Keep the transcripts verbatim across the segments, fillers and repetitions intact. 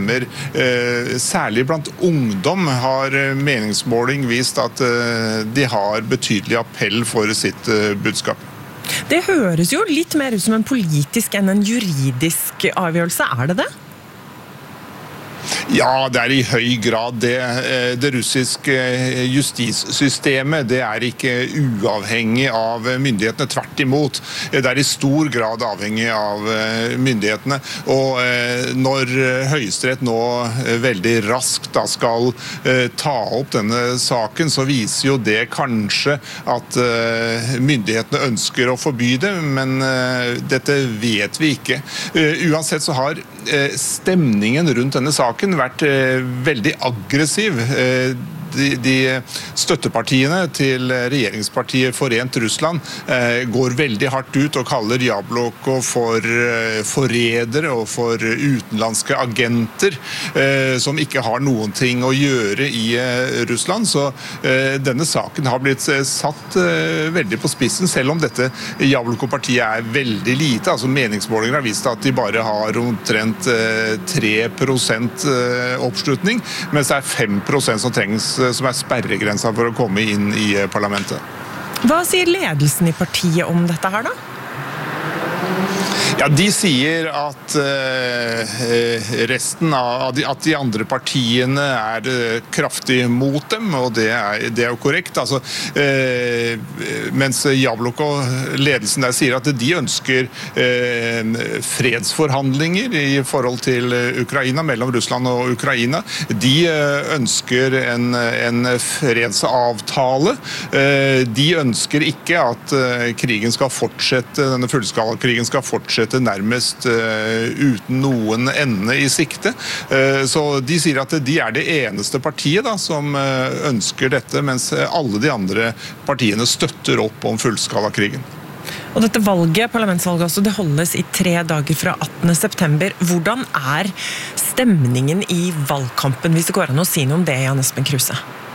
stemmer. Særlig blant ungdom har meningsmåling vist at de har betydelig appell for sitt budskap. Det høres jo litt mer ut som en politisk enn en juridisk avgjørelse, er det det? Ja, det er i høy grad det. Det russiske justissystemet, det er ikke uavhengig av myndighetene, tvert imot. Det er i stor grad avhengig av myndighetene. Og når Høyesterett nå veldig raskt da skal ta opp denne saken, så viser jo det kanskje at myndighetene ønsker å forby det, men dette vet vi ikke. Uansett så har stemningen rundt denne saken vært veldig aggressiv. De, de støttepartiene til regjeringspartiet Forent Russland eh, går veldig hardt ut og kaller Jabloko for eh, forrædere og for utenlandske agenter eh, som ikke har noen ting å gjøre i eh, Russland. Så eh, denne saken har blitt eh, satt eh, veldig på spissen, selv om dette Jabloko-partiet er veldig lite. Altså meningsmålinger har vist at de bare har omtrent eh, tre prosent eh, oppslutning, mens det er fem prosent som trengs som er sperregrensa for å komme inn i parlamentet. Hva sier ledelsen i partiet om dette her da? Ja, de sier at uh, resten av de, at de andre partiene er uh, kraftig mot dem, og det er, det er jo korrekt. Altså, uh, mens Jabloko, ledelsen der, sier at de ønsker uh, fredsforhandlinger i forhold til Ukraina, mellom Russland og Ukraina. De uh, ønsker en, en fredsavtale. Uh, de ønsker ikke at uh, krigen skal fortsette, denne fullskalakrigen skal fortsette nærmest uh, uten noen ende i sikte. Uh, så de sier at de er det eneste partiet da, som uh, ønsker dette, mens alle de andre partiene støtter opp om fullskalakrigen. Og dette valget, parlamentsvalget også, det holdes i tre dager fra attende september. Hvordan er stemningen i valgkampen, hvis det går an å si noe om det, Jan Espen Kruse?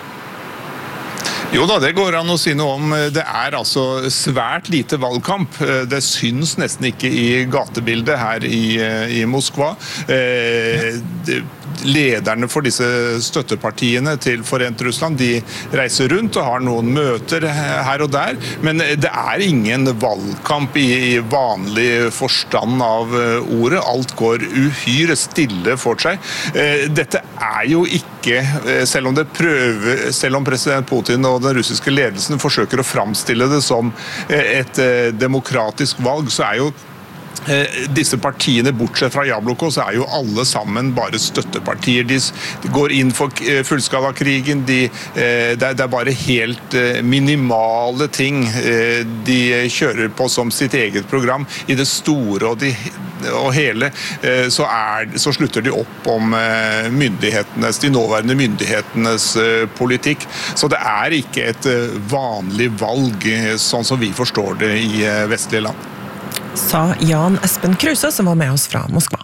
Jo da, det går an å si noe om. Det er altså svært lite valgkamp. Det syns nesten ikke i gatebildet her i, i Moskva. Eh, det, lederne for disse støttepartiene til Forent Russland, de reiser rundt og har noen møter her og der, men det er ingen valgkamp i vanlig forstand av ordet. Alt går uhyre stille for seg. Dette er jo ikke, selv om det prøver, selv om president Putin og den russiske ledelsen forsøker å framstille det som et demokratisk valg, så er jo disse partiene, bortsett fra Jabloko, så er jo alle sammen bare støttepartier. De går inn for fullskalakrigen, de, det er bare helt minimale ting de kjører på som sitt eget program. I det store og, de, og hele så, er, så slutter de opp om myndighetenes, de nåværende myndighetenes politikk. Så det er ikke et vanlig valg, sånn som vi forstår det i vestlige land. Sa Jan Espen Kruse, som var med oss fra Moskva.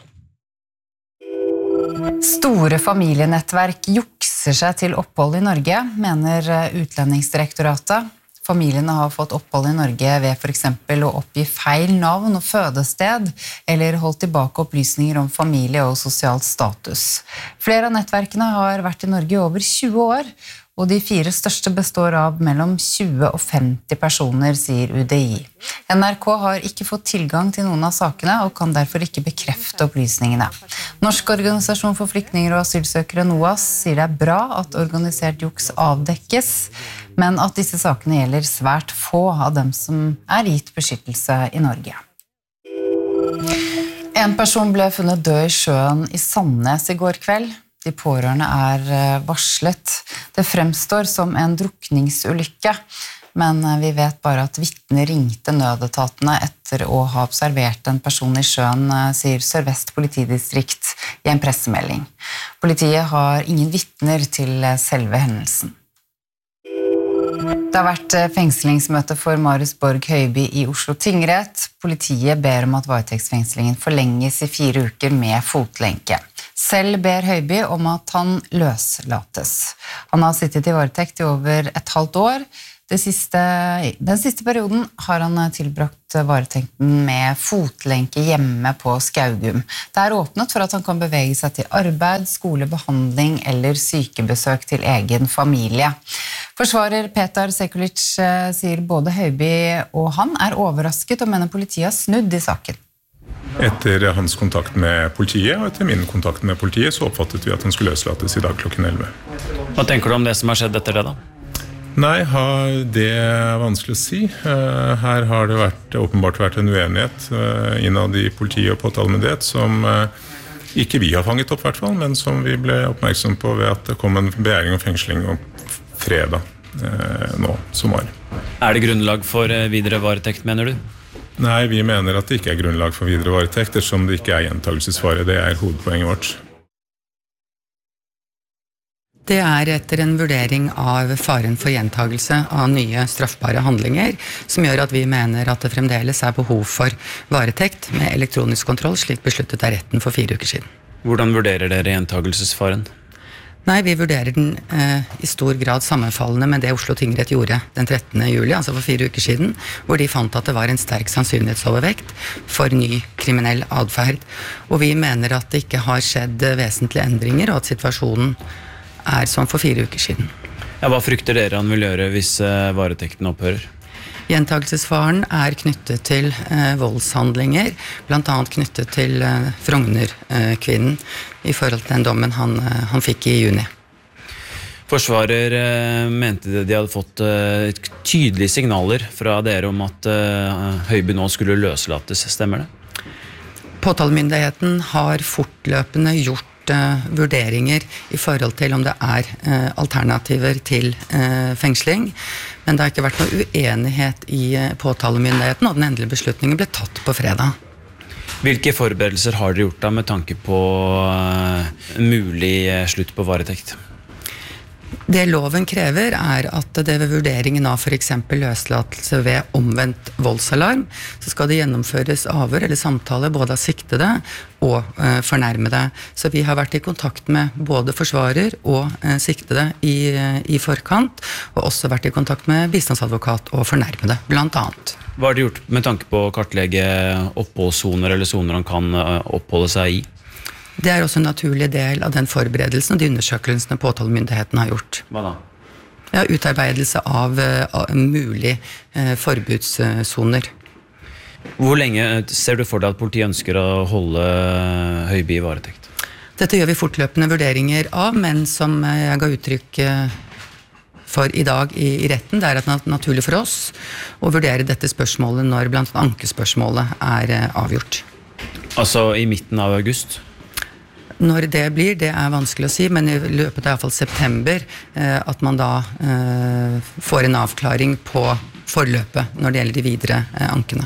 Store familienettverk jukser seg til opphold i Norge, mener Utlendingsdirektoratet. Familiene har fått opphold i Norge ved for eksempel å oppgi feil navn og fødested, eller holdt tilbake opplysninger om familie og sosial status. Flere av nettverkene har vært i Norge i over tjue år, og de fire største består av mellom tjue og femti personer, sier U D I. N R K har ikke fått tilgang til noen av sakene, og kan derfor ikke bekrefte opplysningene. Norsk organisasjon for flyktninger og asylsøkere, NOAS, sier det er bra at organisert juks avdekkes, men at disse sakene gjelder svært få av dem som er gitt beskyttelse i Norge. En person ble funnet død i sjøen i Sandnes i går kveld. De pårørende er varslet. Det fremstår som en drukningsulykke, men vi vet bare at vitner ringte nødetatene etter å ha observert en person i sjøen, sier Sør-Vest politidistrikt i en pressemelding. Politiet har ingen vitner til selve hendelsen. Det har vært fengslingsmøte for Marius Borg Høiby i Oslo tingrett. Politiet ber om at varetektsfengslingen forlenges i fire uker med fotlenke. Selv ber Høiby om at han løslates. Han har sittet i varetekt i over et halvt år. Det siste, den siste perioden har han tilbrakt varetekten med fotlenke hjemme på Skaugum. Det er åpnet for at han kan bevege seg til arbeid, skole, behandling eller sykebesøk til egen familie. Forsvarer Petar Sekulic sier både Høiby og han er overrasket og mener politiet har snudd i saken. Etter hans kontakt med politiet og etter min kontakt med politiet så oppfattet vi at han skulle løslates i dag klokken elleve. Hva tenker du om det som har skjedd etter det da? Nei, det er vanskelig å si. Her har det vært, åpenbart vært en uenighet innad i politiet og påtalemyndighet som ikke vi har fanget opp, i hvert fall, men som vi ble oppmerksom på ved at det kom en begjæring og fengsling om fredag nå, som var. Er det grunnlag for videre varetekt, mener du? Nei, vi mener at det ikke er grunnlag for videre varetekt, ettersom det ikke er gjentagelsesfare. Det er hovedpoenget vårt. Det er etter en vurdering av faren for gjentagelse av nye straffbare handlinger, som gjør at vi mener at det fremdeles er behov for varetekt med elektronisk kontroll, slik besluttet av retten for fire uker siden. Hvordan vurderer dere gjentagelsesfaren? Nei, vi vurderer den eh, i stor grad sammenfallende med det Oslo tingrett gjorde den trettende juli, altså for fire uker siden, hvor de fant at det var en sterk sannsynlighetsovervekt for ny kriminell adferd. Og vi mener at det ikke har skjedd vesentlige endringer, og at situasjonen er som for fire uker siden. Ja, hva frykter dere han vil gjøre hvis eh, varetekten opphører? Gjentagelsesfaren er knyttet til eh, voldshandlinger, blant annet knyttet til eh, Frogner-kvinnen i forhold til den dommen han, eh, han fikk i juni. Forsvarer eh, mente de hadde fått eh, tydelige signaler fra dere om at eh, Høiby nå skulle løslates, stemmer det? Påtalemyndigheten har fortløpende gjort vurderinger i forhold til om det er eh, alternativer til eh, fengsling, men det har ikke vært noe uenighet i eh, påtalemyndigheten, og den endelige beslutningen ble tatt på fredag. Hvilke forberedelser har dere gjort da med tanke på eh, en mulig eh, slutt på varetekt? Det loven krever er at det ved vurderingen av for eksempel løslatelse ved omvendt voldsalarm, så skal det gjennomføres avhør eller samtale både av siktede og eh, fornærmede. Så vi har vært i kontakt med både forsvarer og eh, siktede i, i forkant, og også vært i kontakt med bistandsadvokat og fornærmede, blant annet. Hva har dere gjort med tanke på å kartlegge oppholdssoner eller soner han kan oppholde seg i? Det er også en naturlig del av den forberedelsen og de undersøkelsene påtalemyndigheten har gjort. Hva da? Ja, utarbeidelse av, av mulig eh, forbudssoner. Hvor lenge ser du for deg at politiet ønsker å holde Høiby i varetekt? Dette gjør vi fortløpende vurderinger av, men som jeg ga uttrykk for i dag i, i retten, det er at det er naturlig for oss å vurdere dette spørsmålet når blant annet ankespørsmålet er eh, avgjort. Altså i midten av august? Når det blir, det er vanskelig å si, men i løpet av i hvert fall september eh, at man da eh, får en avklaring på forløpet når det gjelder de videre eh, ankene.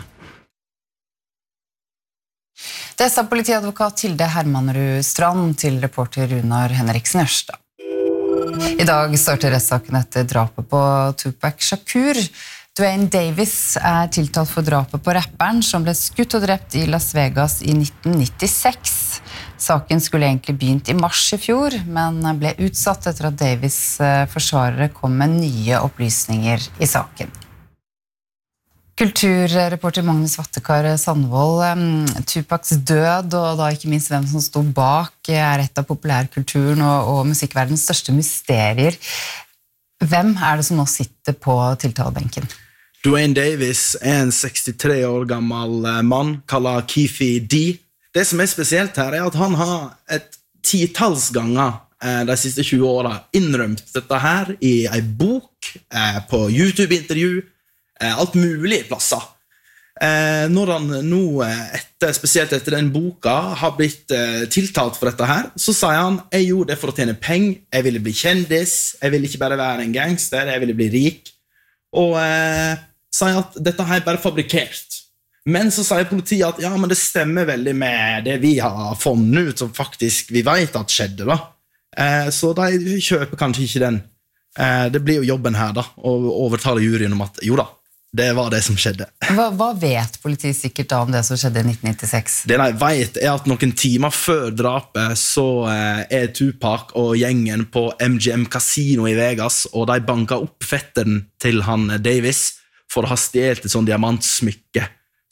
Det sa politiadvokat Hilde Hermanrud Strand til reporter Runar Henriksen Ørstad. I dag starter rettssaken etter drapet på Tupac Shakur. Duane Davis er tiltalt for drapet på rapperen som ble skutt og drept i Las Vegas i nitten nittiseks. Saken skulle egentlig begynt i mars i fjor, men ble utsatt etter at Davis' forsvarere kom med nye opplysninger i saken. Kulturreporter Magnus Vattekar Sandvold, Tupacs død og da ikke minst hvem som stod bak er et av populærkulturen og, og musikkverdens største mysterier. Hvem er det som nå sitter på tiltalebenken? Duane Davis er en sekstitre år gammel mann, kallet Keefe D. Det som er spesielt her er at han har et titalls ganger de siste tjue årene innrømt dette her i en bok, på YouTube-intervju, alt mulig plasser. Når han nå, etter, spesielt etter den boka, har blitt tiltalt for dette her, så sier han, jeg gjorde det for å tjene penger, jeg ville bli kjendis, jeg ville ikke bare være en gangster, jeg ville bli rik, og eh, sier at dette her er bare fabrikert. Men så sier politiet at ja, men det stemmer veldig med det vi har funnet ut, som faktisk vi vet at skjedde da. Eh, så de kjøper kanskje ikke den. Eh, det blir jo jobben her da, å overtale juryen om at jo da, det var det som skjedde. Hva, hva vet politiet sikkert da om det som skjedde i nitten nittiseks? Det de vet er at noen timer før drapet så eh, er Tupac og gjengen på M G M Casino i Vegas, og de banker opp fetteren til han Davis for å ha stjelt et sånn diamantsmykke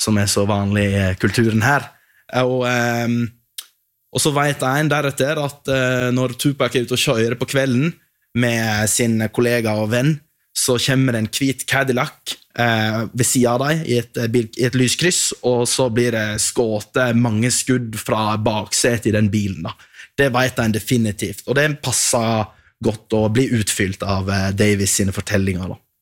som er så vanlig i kulturen her. Og, um, og så vet en deretter at uh, når Tupac er ute og kjører på kvelden med sin kollega og venn, så kommer det en hvit Cadillac uh, ved siden av deg i et, i et lyskryss, og så blir det skåtet mange skudd fra baksetet i den bilen. Da. Det vet en definitivt, og det passer godt å bli utfylt av uh, Davis sine fortellinger. Da.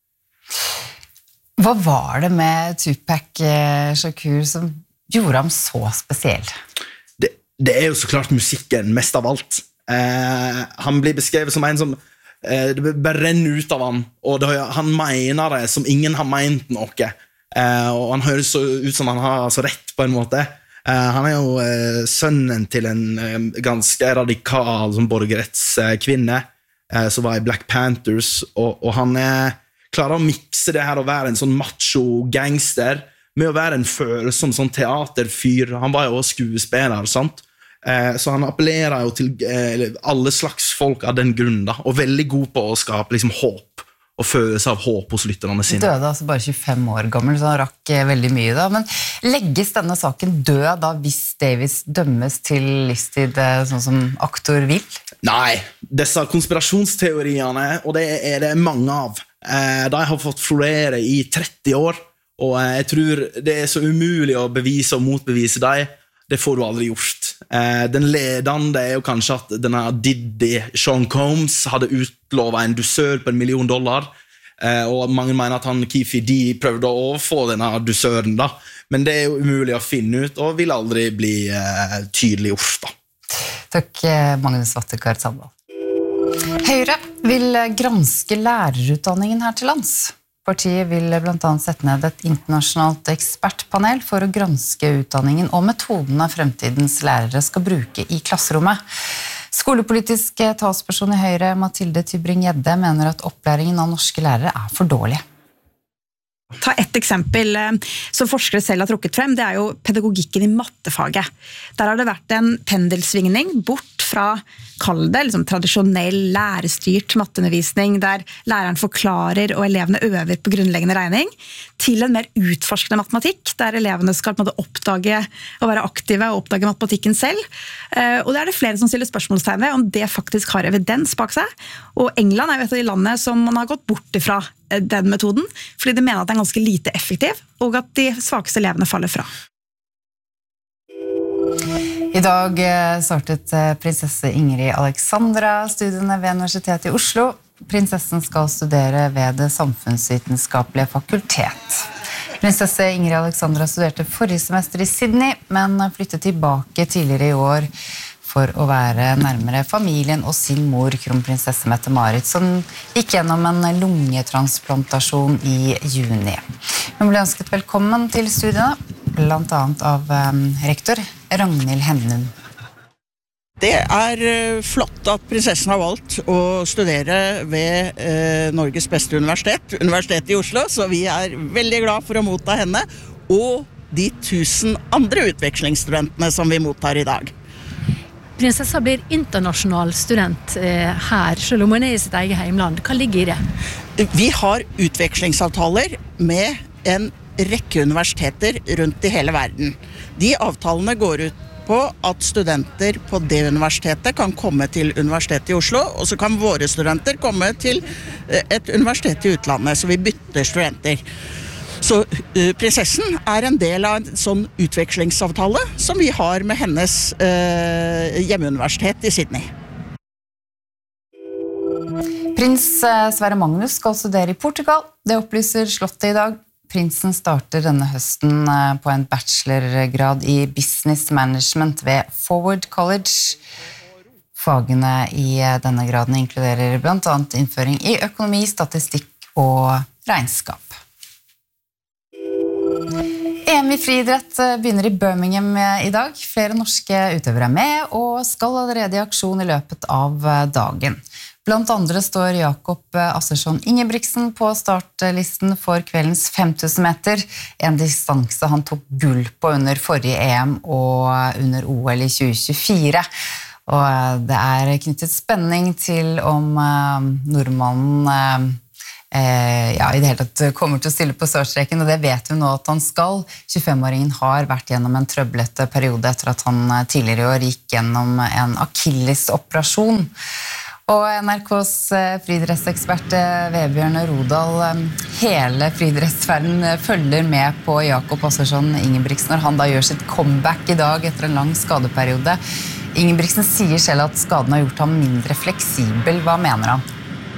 Hva var det med Tupac Shakur som gjorde ham så spesiell? Det, det er jo så klart musikken, mest av alt. Eh, han blir beskrevet som en som eh, det bare renner ut av han, og det, han mener det som ingen har ment noe. Eh, og han høres så ut som han har altså, rett på en måte. Eh, han er jo eh, sønnen til en eh, ganske radikal som borgerrettskvinne, eh, som var i Black Panthers, og, og han er klarer å mikse det her og være en sånn macho gangster med å være en følsom sånn teaterfyr. Han var jo også skuespiller, sant? Eh, så han appellerer jo til eh, alle slags folk av den grunnen, da, og veldig god på å skape liksom, håp og følelse av håp hos lytterne sine. Døde altså bare tjuefem år gammel, så han rakk eh, veldig mye da. Men legges denne saken død da hvis Davis dømmes til livstid, eh, sånn som aktor vil? Nei, disse konspirasjonsteoriene, og det er det mange av, de har fått florere i tretti år, og jeg tror det er så umulig å bevise og motbevise dem. Det får du aldri gjort. Den ledende er jo kanskje at denne Diddy, Sean Combs, hadde utlovet en dusør på en million dollar, og mange mener at han Keefe D prøvde å få denne dusøren da. Men det er jo umulig å finne ut, og vil aldri bli tydelig gjort da. Takk, Magnus Vattekar Sandvall. Høyre vil granske lærerutdanningen her til lands. Partiet vil blant annet sette ned et internasjonalt ekspertpanel for å granske utdanningen og metodene fremtidens lærere skal bruke i klasserommet. Skolepolitisk talsperson i Høyre, Mathilde Tybring-Gjedde, mener at opplæringen av norske lærere er for dårlig. Ta ett eksempel som forskere selv har trukket frem, det er jo pedagogikken i mattefaget. Der har det vært en pendelsvingning bort fra, kall det, liksom, tradisjonell lærestyrt matteundervisning, der læreren forklarer og elevene øver på grunnleggende regning, til en mer utforskende matematikk, der elevene skal på en måte oppdage og være aktive og oppdage matematikken selv. Og det er det flere som stiller spørsmålstegn ved om det faktisk har evidens bak seg. Og England er jo et av de landene som man har gått bort ifra den metoden, fordi de mener at den er ganske lite effektiv, og at de svakeste elevene faller fra. I dag startet prinsesse Ingrid Alexandra studiene ved Universitetet i Oslo. Prinsessen skal studere ved det samfunnsvitenskapelige fakultet. Prinsesse Ingrid Alexandra studerte forrige semester i Sydney, men flyttet tilbake tidligere i år for å være nærmere familien og sin mor, kronprinsesse Mette-Marit, som gikk gjennom en lungetransplantasjon i juni. Hun ble ønsket velkommen til studiene, blant annet av um, rektor Ragnhild Hennum. Det er flott at prinsessen har valgt å studere ved eh, Norges beste universitet, Universitetet i Oslo, så vi er veldig glad for å motta henne, og de tusen andre utvekslingsstudentene som vi mottar i dag. Prinsessa blir internasjonal student eh, her, selv om hun er i sitt eget heimland. Hva ligger i det? Vi har utvekslingsavtaler med en rekke universiteter rundt i hele verden. De avtalene går ut på at studenter på det universitetet kan komme til Universitetet i Oslo, og så kan våre studenter komme til et universitet i utlandet, så vi bytter studenter. Så uh, prinsessen er en del av en sånn utvekslingsavtale som vi har med hennes uh, hjemmeuniversitet i Sydney. Prins Sverre Magnus skal studere i Portugal. Det opplyser Slottet i dag. Prinsen starter denne høsten på en bachelorgrad i business management ved Forward College. Fagene i denne graden inkluderer blant annet innføring i økonomi, statistikk og regnskap. E M i friidrett begynner i Birmingham i dag. Flere norske utøvere er med og skal allerede i aksjon i løpet av dagen. Blant andre står Jakob Assersson Ingebrigtsen på startlisten for kveldens fem tusen meter, en distanse han tok gull på under forrige E M og under O L i tjue tjuefire. Og det er knyttet spenning til om nordmannen eh, ja, i det hele tatt kommer til å stille på startstreken, og det vet vi nå at han skal. tjuefem-åringen har vært gjennom en trøblete periode etter at han tidligere i år gikk gjennom en akillesoperasjon. Og N R K's friidrettsekspert Vebjørn Rodal, hele friidrettsverden følger med på Jakob Assersson Ingebrigtsen når han da gjør sitt comeback i dag etter en lang skadeperiode. Ingebrigtsen sier selv at skaden har gjort ham mindre fleksibel. Hva mener han?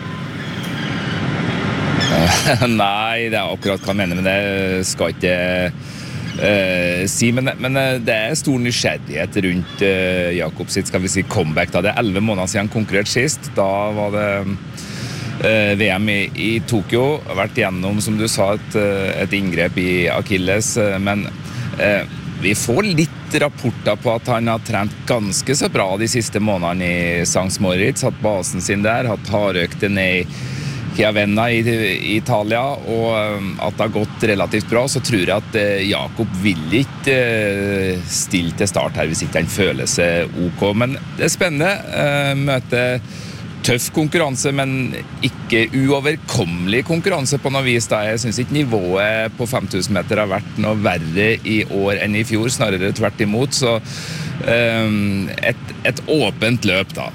Nei, det er akkurat hva han mener, men det skal ikke Uh, si, men, men uh, det er stor nysgjerrighet rundt uh, Jakob sitt, skal vi si, comeback. Da. Det er elleve måneder siden han konkurrerte sist. Da var det uh, V M i, i Tokyo. Vært gjennom, som du sa, et, uh, et inngrep i Achilles. Uh, men uh, vi får litt rapporter på at han har trent ganske så bra de siste månedene i Sankt Moritz. Hatt basen sin der, hatt hardøkte ned i Chiavenna i, i Italia, og at det har gått relativt bra, så tror jeg at eh, Jakob vil ikke eh, stille til start her hvis ikke han føler seg ok. Men det er spennende. Eh, møte tøff konkurranse, men ikke uoverkommelig konkurranse på noe vis. Da. Jeg synes ikke nivået på fem tusen meter har vært noe verre i år enn i fjor, snarere tvert imot. Så eh, et, et åpent løp da.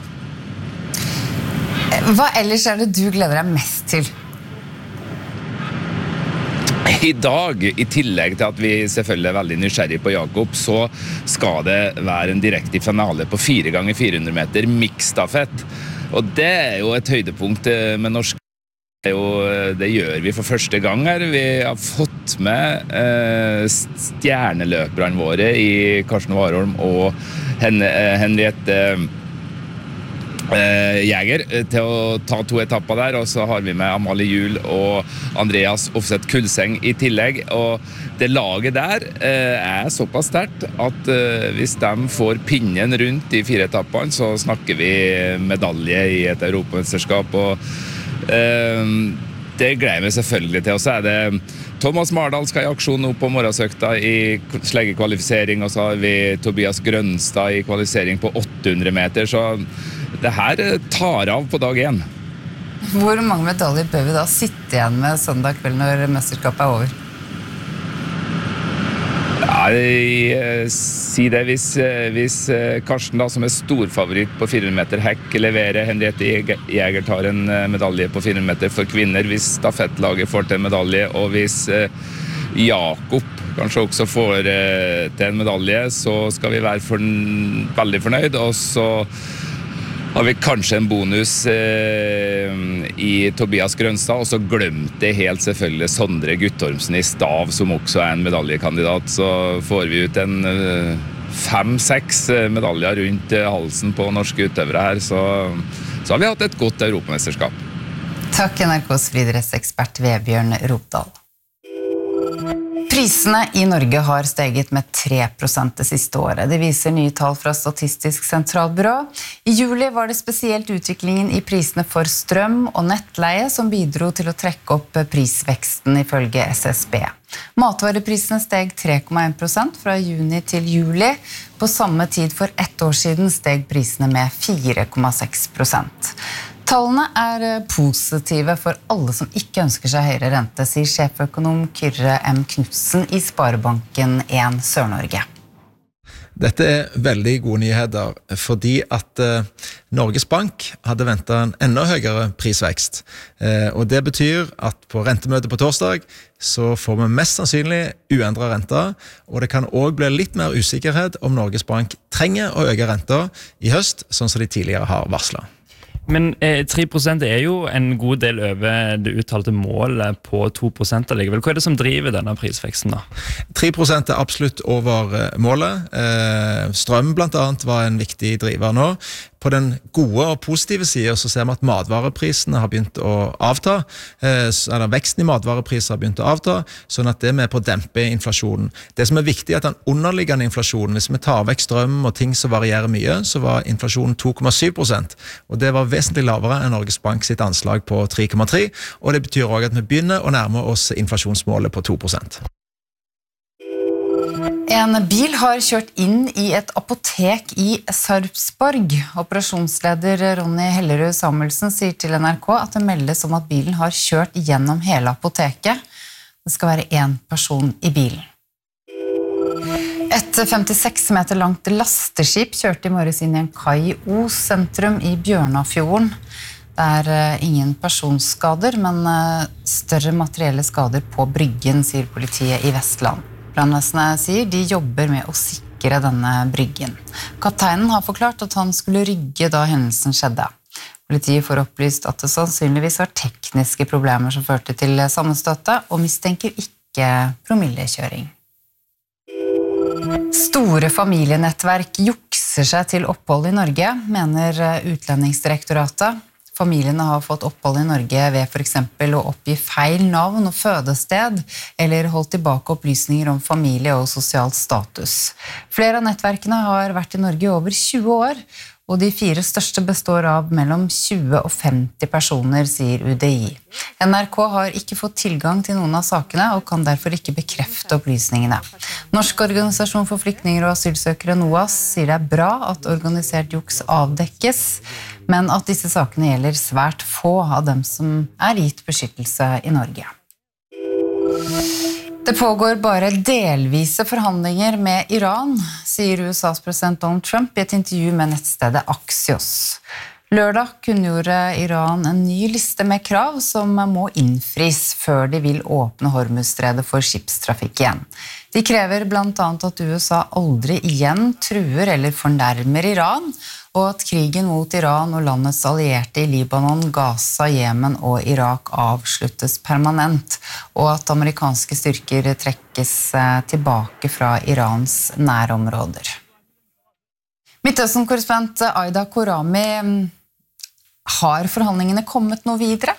Hva ellers er det du gleder deg mest til? I dag, i tillegg til at vi selvfølgelig er veldig nysgjerrig på Jakob, så skal det være en direkte finale på fire ganger fire hundre meter mixstafett. Og det er jo et høydepunkt med norsk. Det, jo, det gjør vi for første gang her. Vi har fått med eh, stjerneløperne våre i Karsten Warholm og Hen Henriette Uh, Jäger til å ta to etapper der, og så har vi med Amalie Juhl og Andreas Offset Kulseng i tillegg, og det laget der uh, er såpass sterkt at uh, hvis de får pinnen rundt de fire etappene, så snakker vi medalje i et europamesterskap, og uh, det gleder vi selvfølgelig til. Og så er det Thomas Mardal skal i aksjon nå på morgensøkta i sleggekvalifisering, og så har vi Tobias Grønstad i kvalifisering på åtte hundre meter, så det her tar av på dag én. Hvor mange medaljer bør vi da sitte igjen med søndag kveld når mesterskapet er over? Ja, jeg si det. Hvis, hvis Karsten da, som er storfavoritt på fire hundre meter hekk, leverer, Henriette Jäger tar en medalje på fire hundre meter for kvinner, hvis stafettlaget får til en medalje, og hvis Jakob kanskje også får til en medalje, så skal vi være for, veldig fornøyd, og så har vi kanskje en bonus eh, i Tobias Grønstad, og så glemte jeg helt selvfølgelig Sondre Guttormsen i stav, som også er en medaljekandidat. Så får vi ut en eh, fem-seks medaljer rundt eh, halsen på norske utøvere her, så, så har vi hatt et godt europamesterskap. Takk, N R K's friidrettsekspert Vebjørn Rodal. Prisene i Norge har steget med tre prosent det siste året. Det viser nye tall fra Statistisk sentralbyrå. I juli var det spesielt utviklingen i prisene for strøm og nettleie som bidro til å trekke opp prisveksten ifølge S S B. Matvareprisene steg tre komma en prosent fra juni til juli. På samme tid for ett år siden steg prisene med fire komma seks prosent. Tallene er positive for alle som ikke ønsker seg høyere rente, sier sjeføkonom Kyrre M. Knudsen i Sparebanken en Sør-Norge. Dette er veldig gode nyheter, fordi at eh, Norges Bank hadde ventet en enda høyere prisvekst. Eh, og det betyr at på rentemøtet på torsdag så får vi mest sannsynlig uendret renter, og det kan også bli litt mer usikkerhet om Norges Bank trenger å øke renter i høst, sånn som de tidligere har varslet. Men eh, tre prosent er jo en god del over det uttalte målet på to prosent allikevel. Hva er det som driver denne prisveksten da? tre prosent er absolutt over målet. Eh, strøm blant annet var en viktig driver nå. På den gode og positive siden så ser vi at matvareprisene har begynt å avta, eh, eller veksten i matvarepriser har begynt å avta, sånn at det er med på å dempe inflasjonen. Det som er viktig er at den underliggende inflasjonen, hvis vi tar vekk strøm og ting som varierer mye, så var inflasjonen to komma syv prosent, og det var vesentlig lavere enn Norges Bank sitt anslag på tre komma tre, og det betyr også at vi begynner å nærme oss inflasjonsmålet på to prosent. En bil har kjørt inn i et apotek i Sarpsborg. Operasjonsleder Ronny Hellerud Samuelsen sier til N R K at det meldes om at bilen har kjørt gjennom hele apoteket. Det skal være en person i bilen. Et femtiseks meter langt lasteskip kjørte i morges inn i en kai i Os sentrum i Bjørnafjorden. Det er ingen personskader, men større materielle skader på bryggen, sier politiet i Vestland. Brannvesenet sier de jobber med å sikre denne bryggen. Kapteinen har forklart at han skulle rygge da hendelsen skjedde. Politiet får opplyst at det sannsynligvis var tekniske problemer som førte til sammenstøtet, og mistenker ikke promillekjøring. Store familienettverk jukser seg til opphold i Norge, mener Utlendingsdirektoratet. Familiene har fått opphold i Norge ved for eksempel å oppgi feil navn og fødested, eller holdt tilbake opplysninger om familie og sosial status. Flere av nettverkene har vært i Norge i over tjue år, og de fire største består av mellom tjue og femti personer, sier U D I. N R K har ikke fått tilgang til noen av sakene, og kan derfor ikke bekrefte opplysningene. Norsk organisasjon for flyktninger og asylsøkere NOAS sier det er bra at organisert juks avdekkes, men at disse sakene gjelder svært få av dem som er gitt beskyttelse i Norge. Det pågår bare delvise forhandlinger med Iran, sier U S A's president Donald Trump i et intervju med nettstedet Axios. Lørdag kunngjorde Iran en ny liste med krav som må innfris før de vil åpne Hormuzstredet for skipstrafikk igjen. De krever blant annet at U S A aldri igjen truer eller fornærmer Iran, og at krigen mot Iran og landets allierte i Libanon, Gaza, Jemen og Irak avsluttes permanent, og at amerikanske styrker trekkes tilbake fra Irans nærområder. Midtøsten-korrespondent Aida Korami, har forhandlingene kommet noe videre?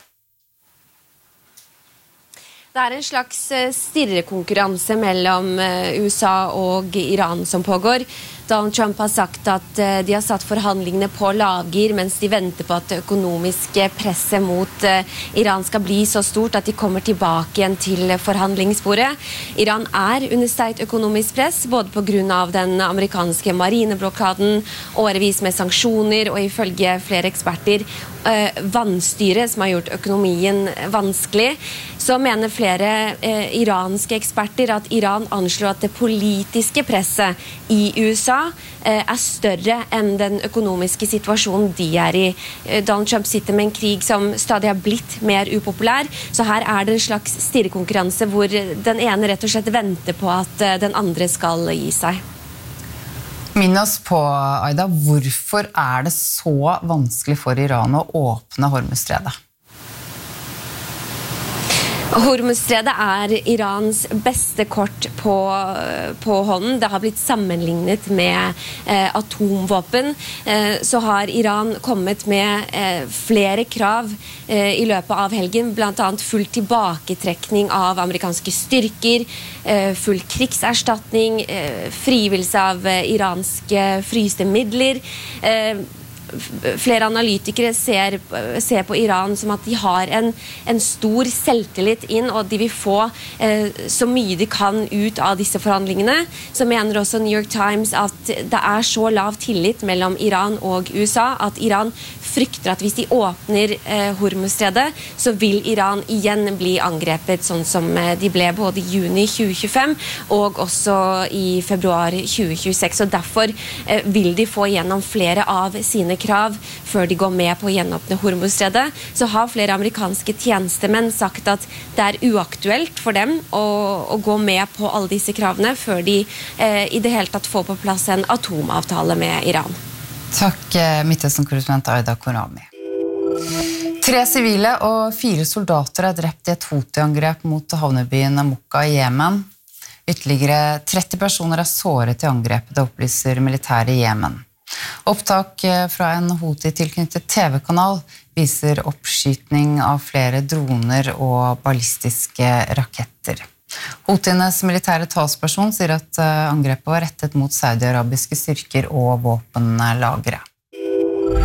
Det er en slags stirrekonkurranse mellom U S A og Iran som pågår. Donald Trump har sagt at de har satt forhandlingene på lavgir mens de venter på at det økonomiske presset mot Iran skal bli så stort at de kommer tilbake igjen til forhandlingsbordet. Iran er under sterkt økonomisk press, både på grunn av den amerikanske marineblokaden, årevis med sanksjoner og ifølge flere eksperter vannstyret som har gjort økonomien vanskelig. Så mener flere eh, iranske eksperter at Iran anslår at det politiske presset i U S A eh, er større enn den økonomiske situasjonen de er i. Eh, Donald Trump sitter med en krig som stadig har blitt mer upopulær, så her er det en slags stirrekonkurranse hvor den ene rett og slett venter på at eh, den andre skal gi seg. Minn oss på, Aida, hvorfor er det så vanskelig for Iran å åpne Hormuzstredet? Hormuzstredet er Irans beste kort på, på hånden. Det har blitt sammenlignet med eh, atomvåpen. Eh, så har Iran kommet med eh, flere krav eh, i løpet av helgen, blant annet full tilbaketrekning av amerikanske styrker, eh, full krigserstatning, eh, frigivelse av eh, iranske fryste midler. Eh, Flere analytikere ser, ser på Iran som at de har en, en stor selvtillit inn, og de vil få eh, så mye de kan ut av disse forhandlingene. Så mener også New York Times at det er så lav tillit mellom Iran og U S A at Iran frykter at hvis de åpner eh, Hormuzstredet, så vil Iran igjen bli angrepet, sånn som de ble både i juni tjue tjuefem og også i februar tjue tjueseks. Og derfor eh, vil de få gjennom flere av sine krav før de går med på å gjenåpne Hormuzstredet. Så har flere amerikanske tjenestemenn sagt at det er uaktuelt for dem å, å gå med på alle disse kravene før de eh, i det hele tatt får på plass en atomavtale med Iran. Takk, Midtøsten-korrespondent Aida Korami. Tre sivile og fire soldater er drept i et Houthi-angrep mot havnebyen Mokka i Jemen. Ytterligere tretti personer er såret i angrepet, det opplyser militæret i Jemen. Opptak fra en Houthi-tilknyttet T V-kanal viser oppskytning av flere droner og ballistiske raketter. Houthienes militære talsperson sier at angrepet var rettet mot saudi-arabiske styrker og våpenlagre.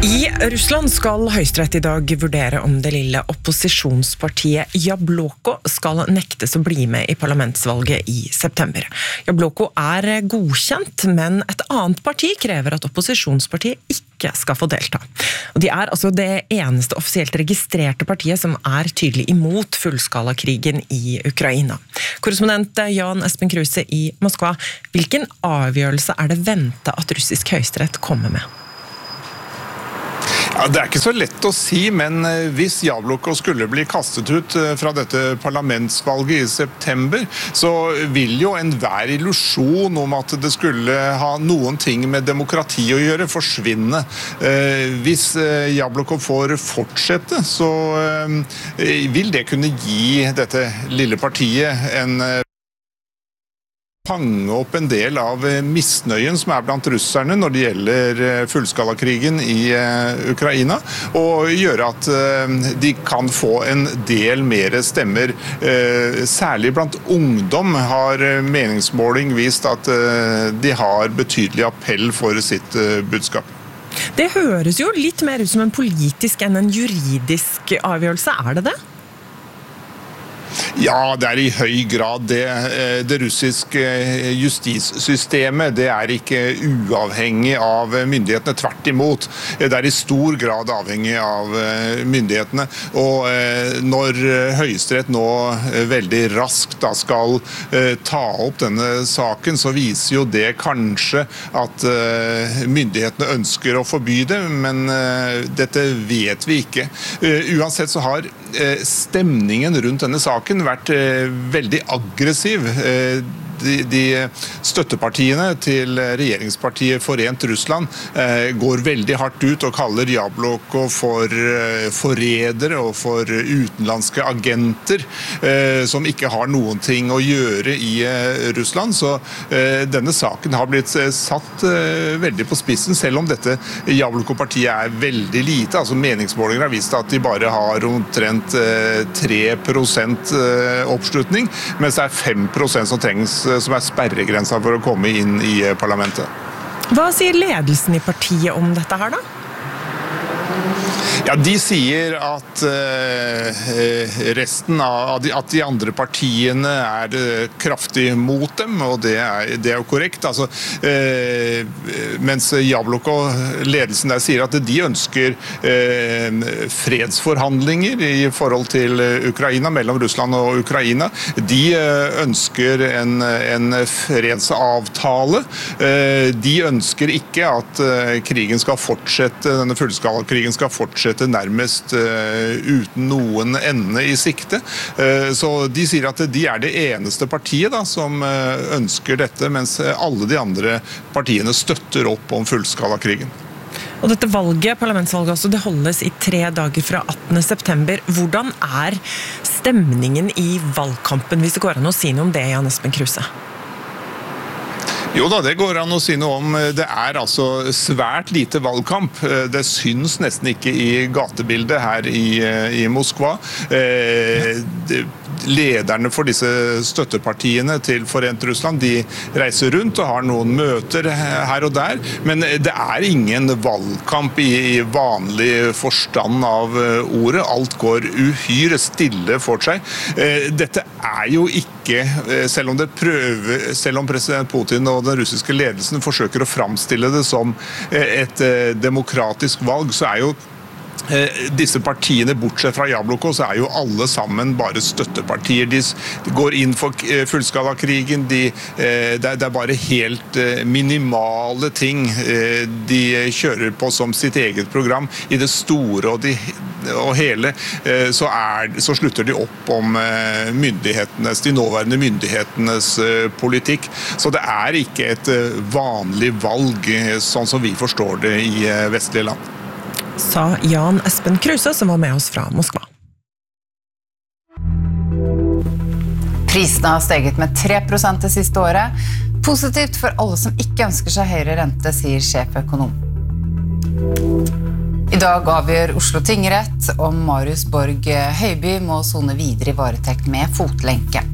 I Russland skal Høyesterett I dag vurdere om det lille opposisjonspartiet Jabloko skal nektes å bli med I parlamentsvalget I september. Jabloko er godkjent, men et annet parti krever at opposisjonspartiet ikke skal få delta. Og de er altså det eneste offisielt registrerte partiet som er tydelig imot fullskalakrigen I Ukraina. Korrespondent Jan Espen Kruse I Moskva, hvilken avgjørelse er det ventet at russisk høyesterett kommer med? Ja, det er ikke så lett å si, men hvis Jabloko skulle bli kastet ut fra dette parlamentsvalget I september, så vil jo enhver illusjon om at det skulle ha noen ting med demokrati å gjøre forsvinne. Hvis Jabloko får fortsette, så vil det kunne gi dette lille partiet en fange opp en del av misnøyen som er blant russerne når det gjelder fullskalakrigen I Ukraina, og gjøre at de kan få en del mer stemmer. Særlig blant ungdom har meningsmåling vist at de har betydelig appell for sitt budskap. Det høres jo litt mer ut som en politisk enn en juridisk avgjørelse, er det det? Ja, det er I høy grad det. Det russiske justissystemet, det er ikke uavhengig av myndighetene, tvert imot. Det er I stor grad avhengig av myndighetene. Og når Høyesterett nå veldig raskt da skal ta opp denne saken, så viser jo det kanskje at myndighetene ønsker å forby det, men dette vet vi ikke. Uansett så har stemningen rundt denne saken vært veldig aggressiv. De, de støttepartiene til regjeringspartiet Forent Russland eh, går veldig hardt ut og kaller Jabloko for eh, forrædere og for utenlandske agenter eh, som ikke har noen ting å gjøre I eh, Russland. Så eh, denne saken har blitt eh, satt eh, veldig på spissen, selv om dette Jabloko-partiet er veldig lite. Altså meningsmålinger har vist at de bare har omtrent eh, tre prosent eh, oppslutning, mens det er fem prosent som trengs som er sperregrensa for å komme inn I parlamentet. Hva sier ledelsen I partiet om dette her da? Ja, de sier at uh, resten av de, at de andre partiene er uh, kraftig mot dem, og det er, det er jo korrekt. Altså, uh, mens Jabloko, ledelsen der, sier at de ønsker uh, fredsforhandlinger I forhold til Ukraina, mellom Russland og Ukraina. De uh, ønsker en, en fredsavtale. Uh, de ønsker ikke at uh, krigen skal fortsette, denne fullskalakrigen skal fortsette nærmest uh, uten noen ende I sikte. Uh, så de sier at de er det eneste partiet da, som uh, ønsker dette, mens alle de andre partiene støtter opp om fullskalakrigen. Og dette valget, parlamentsvalget også, det holdes I tre dager fra attende september. Hvordan er stemningen I valgkampen, hvis det går an å si noe om det, Jan Espen Kruse? Jo da, det går an å si noe om. Det er altså svært lite valgkamp. Det syns nesten ikke I gatebildet her I, I Moskva. Eh, det, lederne for disse støttepartiene til Forent Russland, de reiser rundt og har noen møter her og der, men det er ingen valgkamp I vanlig forstand av ordet. Alt går uhyre stille for seg. Dette er jo ikke, selv om, det prøver, selv om president Putin og den russiske ledelsen forsøker å framstille det som et demokratisk valg, så er jo disse partiene, bortsett fra Jabloko, så er jo alle sammen bare støttepartier. De går inn for fullskalakrigen, de, det er bare helt minimale ting de kjører på som sitt eget program. I det store og, de, og hele så, er, så slutter de opp om myndighetenes, de nåværende myndighetenes politikk. Så det er ikke et vanlig valg, sånn som vi forstår det I vestlige land. Sa Jan Espen Kruse, som var med oss fra Moskva. Prisene har steget med tre prosent det siste året. Positivt for alle som ikke ønsker seg høyere rente, sier sjeføkonom. I dag avgjør Oslo tingrett om Marius Borg Høiby må sone videre I varetekt med fotlenke.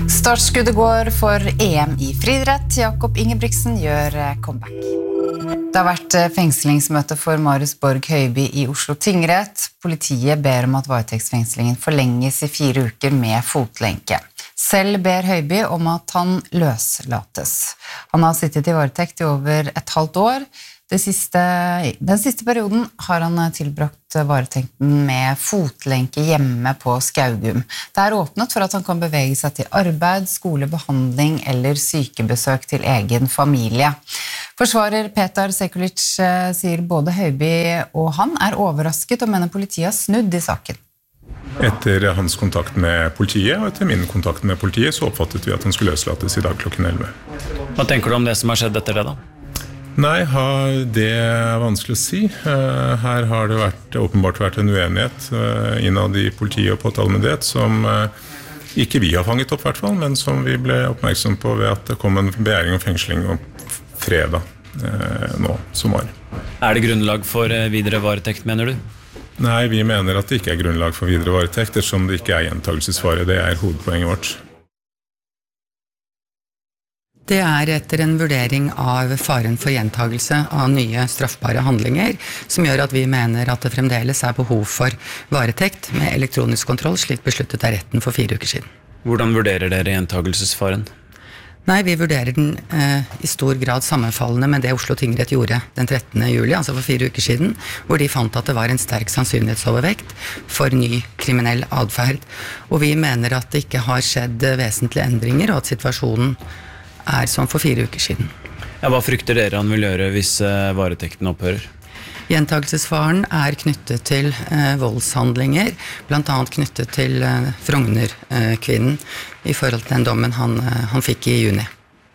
Startskuddet går for E M I friidrett. Jakob Ingebrigtsen gjør comeback. Det har vært fengslingsmøte for Marius Borg Høiby i Oslo tingrett. Politiet ber om at varetektsfengslingen forlenges i fire uker med fotlenke. Selv ber Høiby om at han løslates. Han har sittet i varetekt i over et halvt år. Det siste, den siste perioden har han tilbrakt varetekten med fotlenke hjemme på Skaugum. Det er åpnet for at han kan bevege seg til arbeid, skole, behandling eller sykebesøk til egen familie. Forsvarer Petar Sekulic sier både Høiby og han er overrasket og mener politiet har snudd i saken. Etter hans kontakt med politiet og etter min kontakt med politiet så oppfattet vi at han skulle løslates i dag klokken elleve. Hva tenker du om det som har skjedd etter det da? Nei, det er vanskelig å si. Her har det vært, åpenbart vært en uenighet innad i politi og påtalemyndighet som ikke vi har fanget opp i hvert fall, men som vi ble oppmerksom på ved at det kom en begjæring om fengsling om fredag nå, som var. Er det grunnlag for videre varetekt, mener du? Nei, vi mener at det ikke er grunnlag for videre varetekt, ettersom det ikke er gjentagelsesfare. Det er hovedpoenget vårt. Det er etter en vurdering av faren for gjentagelse av nye straffbare handlinger, som gjør at vi mener at det fremdeles er behov for varetekt med elektronisk kontroll, slik besluttet av retten for fire uker siden. Hvordan vurderer dere gjentagelsesfaren? Nei, vi vurderer den eh, i stor grad sammenfallende med det Oslo tingrett gjorde den trettende juli, altså for fire uker siden, hvor de fant at det var en sterk sannsynlighetsovervekt for ny kriminell adferd. Og vi mener at det ikke har skjedd vesentlige endringer, og at situasjonen er som for fire uker siden. Ja, hva frykter dere han vil gjøre hvis uh, varetekten opphører? Gjentagelsesfaren er knyttet til uh, voldshandlinger, blant annet knyttet til uh, Frogner-kvinnen uh, i forhold til den dommen han, uh, han fikk i juni.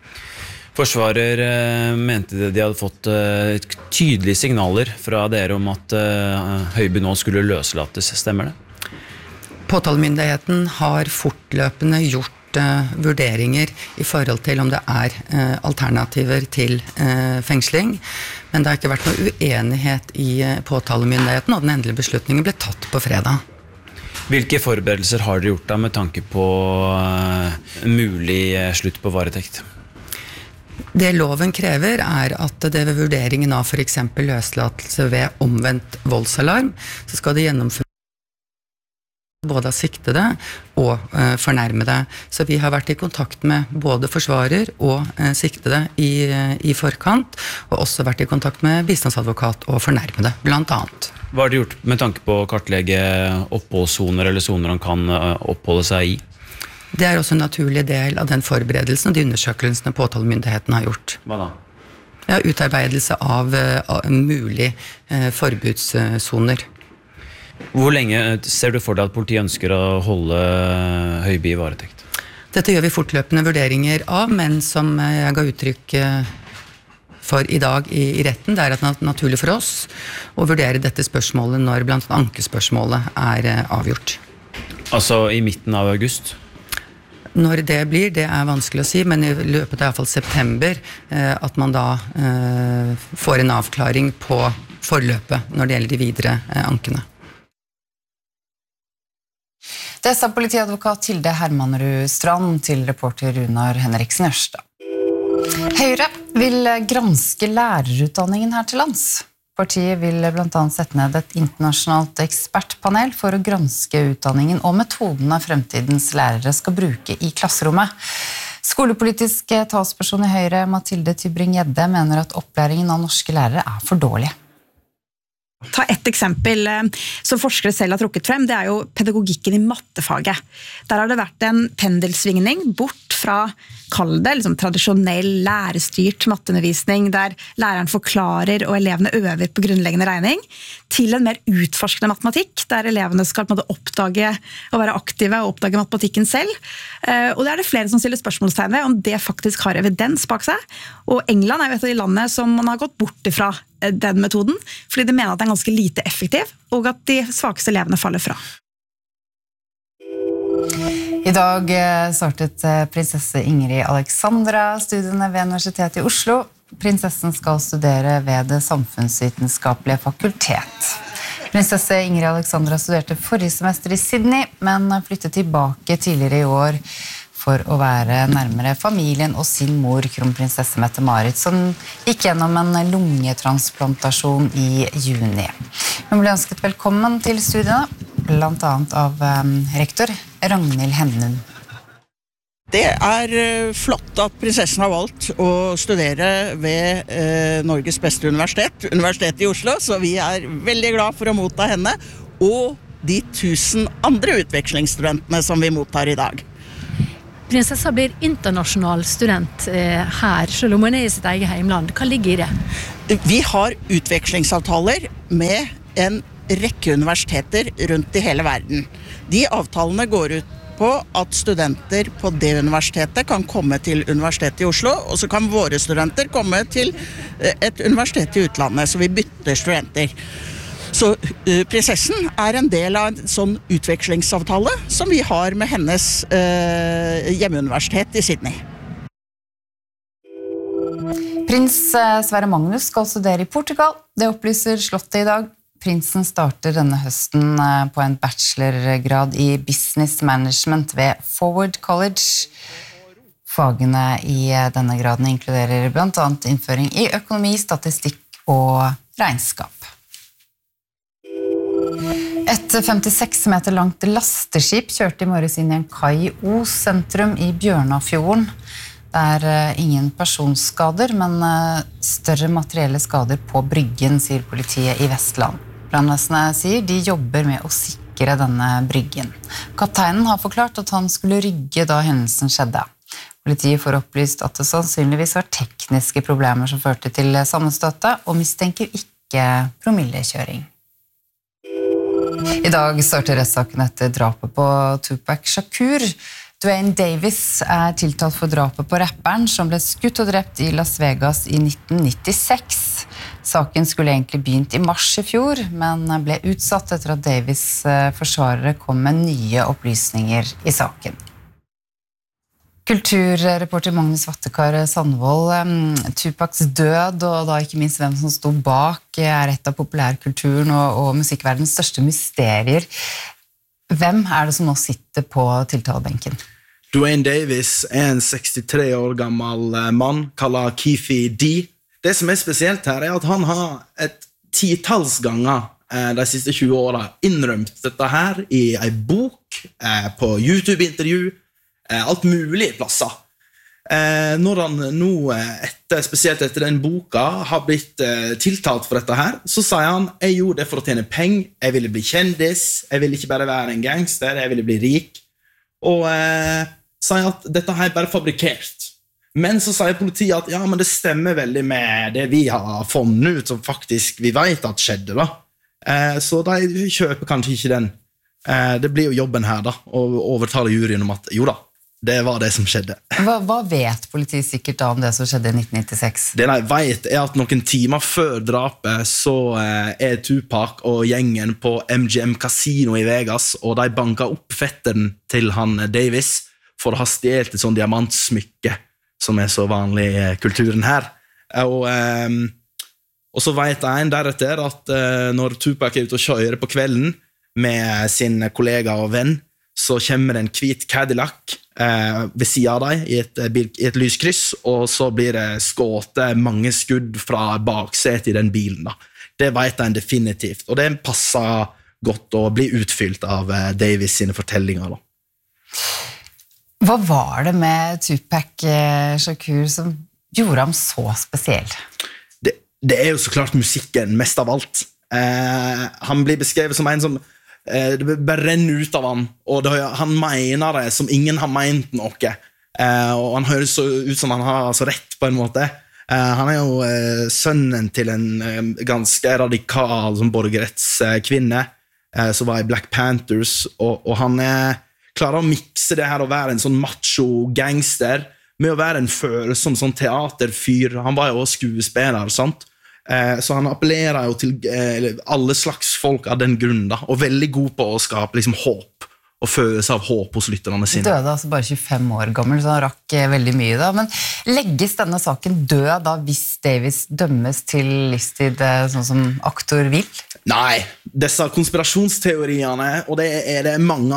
Forsvarer uh, mente de hadde fått uh, tydelige signaler fra dere om at uh, Høiby nå skulle løslates, stemmer det? Påtalemyndigheten har fortløpende gjort vurderinger i forhold til om det er eh, alternativer til eh, fengsling, men det har ikke vært noe uenighet i eh, påtalemyndigheten, og den endelige beslutningen ble tatt på fredag. Hvilke forberedelser har dere gjort da med tanke på eh, mulig eh, slutt på varetekt? Det loven krever er at det ved vurderingen av for eksempel løslatelse ved omvendt voldsalarm, så skal det gjennomføres både av siktede og eh, fornærmede. Så vi har vært i kontakt med både forsvarer og eh, siktede i, i forkant, og også vært i kontakt med bistandsadvokat og fornærmede, blant annet. Hva har du gjort med tanke på å kartlegge oppholdssoner eller soner han kan oppholde seg i? Det er også en naturlig del av den forberedelsen og de undersøkelsene påtalemyndigheten har gjort. Hva da? Ja, utarbeidelse av, av mulig eh, forbudssoner. Hvor lenge ser du for deg at politiet ønsker å holde Høiby i varetekt? Dette gjør vi fortløpende vurderinger av, men som jeg ga uttrykk for i dag i, i retten, det er at det er naturlig for oss å vurdere dette spørsmålet når blant annet ankespørsmålet er avgjort. Altså i midten av august? Når det blir, det er vanskelig å si, men i løpet av i hvert fall september at man da eh, får en avklaring på forløpet når det gjelder de videre eh, ankene. Det sa politiadvokat Tilde Hermanrud Strand til reporter Runar Henriksen Ørstad. Høyre vil granske lærerutdanningen her til lands. Partiet vil blant annet sette ned et internasjonalt ekspertpanel for å granske utdanningen og metodene fremtidens lærere skal bruke i klasserommet. Skolepolitisk talsperson i Høyre, Mathilde Tybring-Gjedde, mener at opplæringen av norske lærere er for dårlig. Ta ett eksempel som forskere selv har trukket frem, det er jo pedagogikken i mattefaget. Der har det vært en pendelsvingning bort fra, kall det, liksom, tradisjonell lærestyrt matteundervisning, der læreren forklarer og elevene øver på grunnleggende regning, til en mer utforskende matematikk, der elevene skal på en måte oppdage og være aktive og oppdage matematikken selv. Og det er det flere som stiller spørsmålstegn ved om det faktisk har evidens bak seg. Og England er jo et av de landene som man har gått bort ifra den metoden, fordi de mener at den er ganske lite effektiv, og at de svakeste elevene faller fra. I dag startet prinsesse Ingrid Alexandra studiene ved Universitetet i Oslo. Prinsessen skal studere ved Det samfunnsvitenskapelige fakultet. Prinsesse Ingrid Alexandra studerte forrige semester i Sydney, men flyttet tilbake tidligere i år for å være nærmere familien og sin mor, kronprinsesse Mette-Marit, som gikk gjennom en lungetransplantasjon i juni. Hun ble ønsket velkommen til studiene, blant annet av um, rektor Ragnhild Hennum. Det er flott at prinsessen har valgt å studere ved eh, Norges beste universitet, Universitetet i Oslo, så vi er veldig glad for å motta henne, og de tusen andre utvekslingsstudentene som vi mottar i dag. Prinsessa blir internasjonal student eh, her, selv om hun er i sitt eget heimland. Hva ligger i det? Vi har utvekslingsavtaler med en rekke universiteter rundt i hele verden. De avtalene går ut på at studenter på det universitetet kan komme til Universitetet i Oslo, og så kan våre studenter komme til et universitet i utlandet, så vi bytter studenter. Så uh, prinsessen er en del av en sånn utvekslingsavtale som vi har med hennes uh, hjemmeuniversitet i Sydney. Prins Sverre Magnus skal studere i Portugal. Det opplyser Slottet i dag. Prinsen starter denne høsten på en bachelorgrad i business management ved Forward College. Fagene i denne graden inkluderer blant annet innføring i økonomi, statistikk og regnskap. Et femtiseks meter langt lasteskip kjørte i morges inn i en kai i Os sentrum i Bjørnafjorden. Det er ingen personskader, men større materielle skader på bryggen, sier politiet i Vestland. Brannvesenet sier de jobber med å sikre denne bryggen. Kapteinen har forklart at han skulle rygge da hendelsen skjedde. Politiet får opplyst at det sannsynligvis var tekniske problemer som førte til sammenstøtet, og mistenker ikke promillekjøring. I dag starter rettssaken etter drapet på Tupac Shakur. Duane Davis er tiltalt for drapet på rapperen som ble skutt og drept i Las Vegas i nitten nittiseks. Saken skulle egentlig begynt i mars i fjor, men ble utsatt etter at Davis' forsvarere kom med nye opplysninger i saken. Kulturreporter Magnus Vattekar Sandvold, Tupacs død, og da ikke minst hvem som sto bak, er et av populærkulturen og, og musikkverdens største mysterier. Hvem er det som nå sitter på tiltalebenken? Duane Davis er en sekstitre år gammel mann, kallet Keefe D. Det som er spesielt her er at han har et titalls ganger eh, de siste tjue årene innrømt dette her i en bok, eh, på YouTube-intervju, eh, alt mulig plasser. Eh, når han nå, etter, spesielt etter den boka, har blitt eh, tiltalt for dette her, så sier han, jeg gjorde det for å tjene penger, jeg ville bli kjendis, jeg ville ikke bare være en gangster, jeg ville bli rik, og eh, sier at dette her er bare fabrikert. Men så sier politiet at ja, men det stemmer veldig med det vi har funnet ut, som faktisk vi vet at skjedde da. Eh, så de kjøper kanskje ikke den. Eh, det blir jo jobben her da, å overtale juryen om at jo da, det var det som skjedde. Hva, hva vet politiet sikkert da om det som skjedde i nitten nittiseks? Det de vet er at noen timer før drapet så eh, er Tupac og gjengen på M G M Casino i Vegas, og de banker opp fetteren til han Davis for å ha stjelt et sånn diamantsmykke som er så vanlig i kulturen her. Og, eh, og så vet en deretter at eh, når Tupac er ute og kjører på kvelden med sin kollega og venn, så kommer det en hvit Cadillac eh, ved siden av deg i et, i et lyskryss, og så blir det skåtet mange skudd fra baksetet i den bilen. Da. Det vet en definitivt, og det passer godt å bli utfylt av eh, Davis sine fortellinger. Da. Hva var det med Tupac Shakur som gjorde ham så spesiell? Det, det er jo så klart musikken, mest av alt. Eh, han blir beskrevet som en som eh, det bare renner ut av han, og det, han mener det som ingen har ment noe. Eh, og han høres så ut som han har så rett på en måte. Eh, han er jo eh, sønnen til en eh, ganske radikal som borgerrettskvinne, eh, som var i Black Panthers, og, og han er klarer å mikse det her og være en sånn macho gangster med å være en følsom sånn teaterfyr. Han var jo også skuespiller, sant? Eh, så han appellerer jo til eh, alle slags folk av den grunnen da, og veldig god på å skape liksom, håp og følelse av håp hos lytterne sine. Døde altså bare tjuefem år gammel, så han rakk eh, veldig mye da. Men legges denne saken død da hvis Davis dømmes til livstid eh, sånn som aktor vil? Nei, disse konspirasjonsteoriene, og det er det mange av,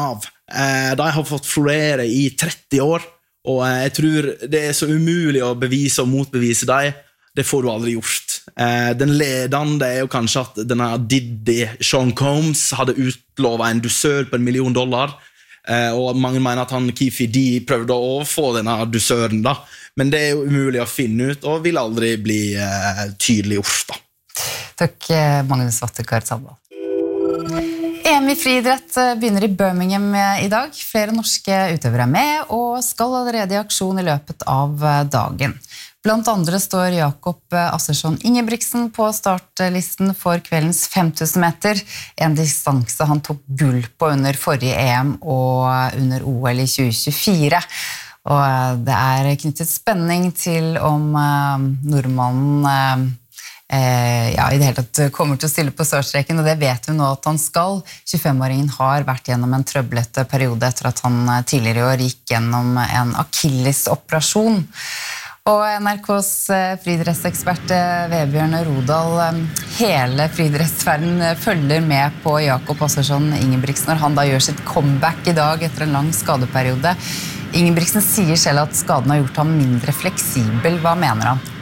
De har fått florere i tretti år, og jeg tror det er så umulig å bevise og motbevise dem. Det får du aldri gjort. Den ledende er jo kanskje at denne Diddy, Sean Combs, hadde utlovet en dusør på en million dollar, og mange mener at han Keefe D prøvde å få denne dusøren da. Men det er jo umulig å finne ut, og vil aldri bli uh, tydelig gjort da. Takk, Magnus Vattekar Sandal. E M i friidrett begynner i Birmingham i dag. Flere norske utøvere er med, og skal allerede i aksjon i løpet av dagen. Blant andre står Jakob Assersson Ingebrigtsen på startlisten for kveldens fem tusen meter, en distanse han tok gull på under forrige E M og under O L i tjue tjuefire. Og det er knyttet spenning til om uh, nordmannen uh, uh, ja, i det hele tatt kommer til å stille på startstreken, og det vet vi nå at han skal. tjuefemåringen har vært gjennom en trøblete periode etter at han tidligere i år gikk gjennom en akillesoperasjon. Og N R K's friidrettsekspert Vebjørn Rodal, hele friidrettsverdenen følger med på Jakob Assersson Ingebrigtsen når han da gjør sitt comeback i dag etter en lang skadeperiode. Ingebrigtsen sier selv at skaden har gjort ham mindre fleksibel. Hva mener han?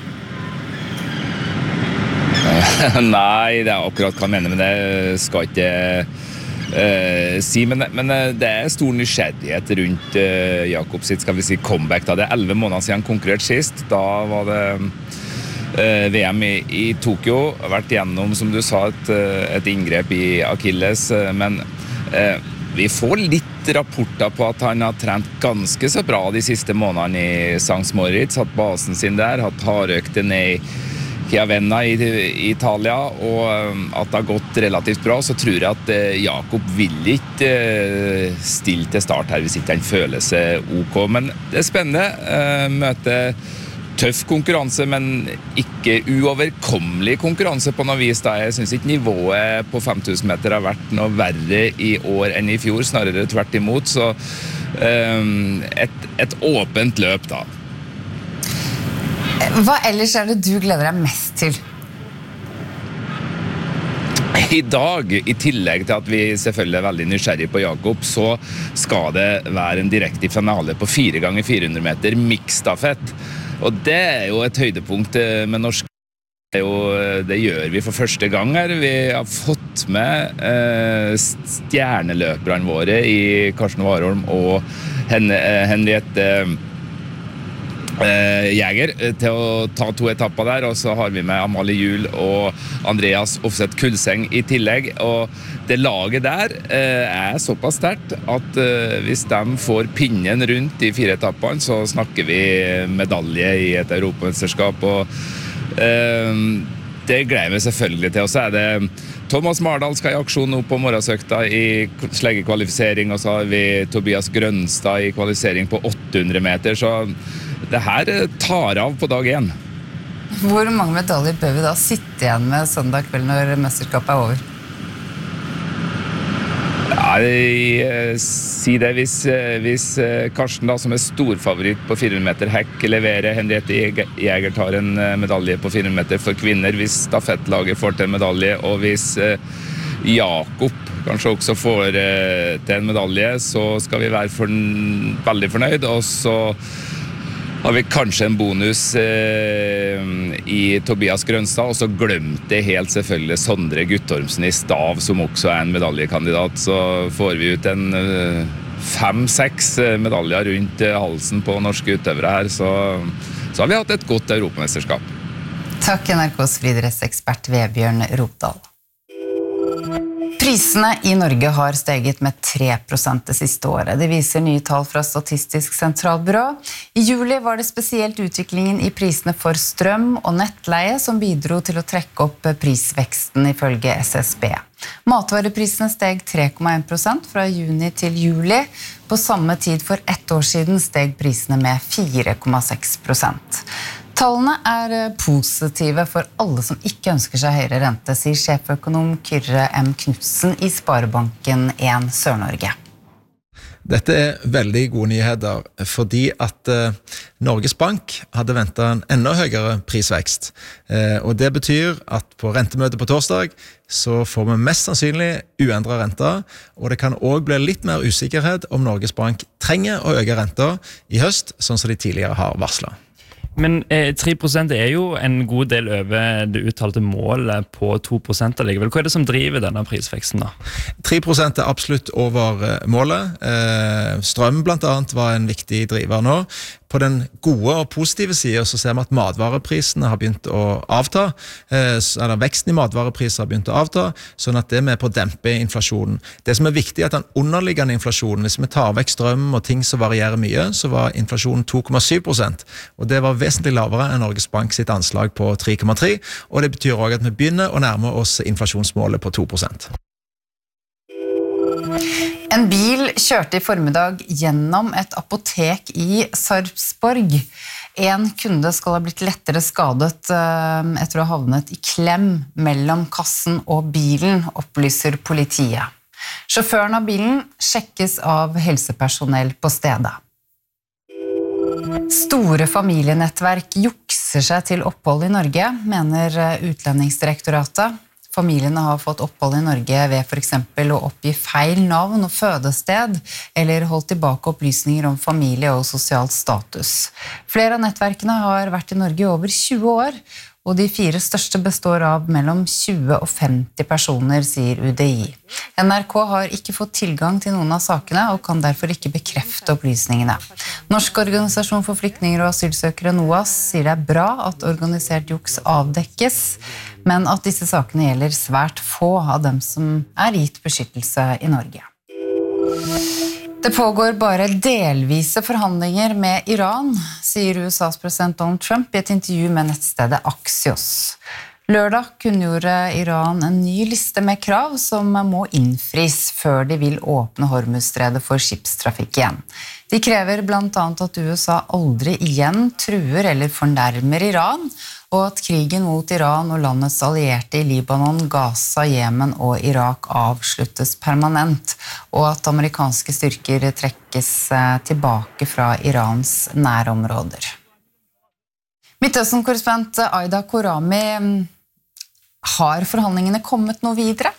Nei, det er akkurat hva han mener, men det skal ikke uh, si. Men, men det er stor nysgjerrighet rundt uh, Jakob sitt, skal vi si, comeback. Da. Det er elleve måneder siden han konkurrerte sist. Da var det uh, V M i, i Tokyo. Vært gjennom, som du sa, et, et inngrep i Achilles, men uh, vi får litt rapporter på at han har trent ganske så bra de siste månedene i Sankt Moritz, hatt basen sin der, hatt hardøkte ned i Chiavenna i, i Italia, og at det har gått relativt bra. Så tror jeg at Jakob vil ikke stille til start her hvis ikke han føler seg ok. Men det er spennende. Møte tøff konkurranse, men ikke uoverkommelig konkurranse på noe vis. Da. Jeg synes ikke nivået på fem tusen meter har vært noe verre i år enn i fjor, snarere tvert imot. Så um, et, et åpent løp da. Hva ellers er det du gleder deg mest til? I dag, i tillegg til at vi selvfølgelig er veldig nysgjerrige på Jakob, så skal det være en direkte finale på fire ganger fire hundre meter mixstafett. Og det er jo et høydepunkt med norsk. Det, jo, det gjør vi for første gang her. Vi har fått med eh, stjerneløperne våre i Karsten Warholm og Hen Henriette eh, Jäger til å ta to etapper der. Og så har vi med Amalie Juhl og Andreas Offset Kulseng i tillegg. Og det laget der eh, er såpass sterkt at eh, hvis de får pinnen rundt de fire etappene, så snakker vi medalje i et europamesterskap. Og eh, det gleder vi selvfølgelig til. Og så er det Thomas Mardal skal i aksjon nå på morgensøkta i sleggekvalifisering, og så har vi Tobias Grønstad i kvalifisering på åtte hundre meter. Så det her tar av på dag én. Hvor mange medaljer bør vi da sitte igjen med søndag kveld når mesterskapet er over? Ja, jeg, si det hvis, hvis Karsten da, som er storfavoritt på fire hundre meter hekk, leverer. Henriette Jäger tar en medalje på fire hundre meter for kvinner, hvis stafettlaget får til en medalje, og hvis Jakob kanskje også får til en medalje, så skal vi være for, veldig fornøyd, og så har vi kanskje en bonus eh, i Tobias Grønstad, og så glemte jeg helt selvfølgelig Sondre Guttormsen i stav, som også er en medaljekandidat. Så får vi ut en eh, fem-seks medaljer rundt eh, halsen på norske utøvere her, så, så har vi hatt et godt europamesterskap. Takk, N R K's friidrettsekspert Vebjørn Rodal. Prisene i Norge har steget med tre prosent det siste året. Det viser nye tall fra Statistisk sentralbyrå. I juli var det spesielt utviklingen i prisene for strøm og nettleie som bidro til å trekke opp prisveksten ifølge S S B. Matvareprisene steg tre komma en prosent fra juni til juli. På samme tid for ett år siden steg prisene med fire komma seks prosent. Tallene er positive for alle som ikke ønsker seg høyere rente, sier sjeføkonom Kyrre M. Knudsen i Sparebanken en Sør-Norge. Dette er veldig gode nyheter, fordi at eh, Norges Bank hadde ventet en enda høyere prisvekst. Eh, og det betyr at på rentemøtet på torsdag så får vi mest sannsynlig uendret renter, og det kan også bli litt mer usikkerhet om Norges Bank trenger å øke renter i høst, sånn som de tidligere har varslet. Men eh, tre prosent er jo en god del over det uttalte målet på to prosent allikevel. Hva er det som driver denne prisveksten da? tre prosent er absolutt over målet. Eh, strøm blant annet var en viktig driver nå. På den gode og positive siden så ser vi at matvareprisene har begynt å avta, eh, eller veksten i matvarepriser har begynt å avta, sånn at det er med på å dempe inflasjonen. Det som er viktig er at den underliggende inflasjonen, hvis vi tar vekk strøm og ting som varierer mye, så var inflasjonen to komma syv prosent, og det var vesentlig lavere enn Norges Bank sitt anslag på tre komma tre, og det betyr også at vi begynner å nærme oss inflasjonsmålet på to prosent. En bil kjørte i formiddag gjennom et apotek i Sarpsborg. En kunde skal ha blitt lettere skadet etter å ha havnet i klem mellom kassen og bilen, opplyser politiet. Sjåføren av bilen sjekkes av helsepersonell på stedet. Store familienettverk jukser seg til opphold i Norge, mener Utlendingsdirektoratet. Familiene har fått opphold i Norge ved for eksempel å oppgi feil navn og fødested, eller holdt tilbake opplysninger om familie og sosial status. Flere av nettverkene har vært i Norge i over tjue år, og de fire største består av mellom tjue og femti personer, sier U D I. N R K har ikke fått tilgang til noen av sakene, og kan derfor ikke bekrefte opplysningene. Norsk organisasjon for flyktninger og asylsøkere, NOAS, sier det er bra at organisert juks avdekkes, men at disse sakene gjelder svært få av dem som er gitt beskyttelse i Norge. Det pågår bare delvise forhandlinger med Iran, sier U S A's president Donald Trump i et intervju med nettstedet Axios. Lørdag kunngjorde Iran en ny liste med krav som må innfris før de vil åpne Hormuzstredet for skipstrafikk igjen. De krever blant annet at U S A aldri igjen truer eller fornærmer Iran, og at krigen mot Iran og landets allierte i Libanon, Gaza, Jemen og Irak avsluttes permanent, og at amerikanske styrker trekkes tilbake fra Irans nærområder. Midtøsten-korrespondent Aida Korami, har forhandlingene kommet noe videre?